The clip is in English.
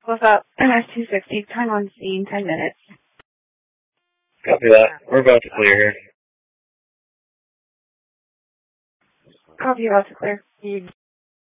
What's up? MS-260, time on scene, 10 minutes. Copy that. We're about to clear here. Copy, about to clear.